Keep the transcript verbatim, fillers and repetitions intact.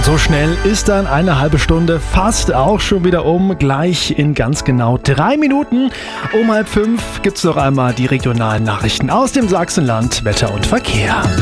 Und so schnell ist dann eine halbe Stunde fast auch schon wieder um. Gleich in ganz genau drei Minuten um halb fünf gibt es noch einmal die regionalen Nachrichten aus dem Sachsenland, Wetter und Verkehr.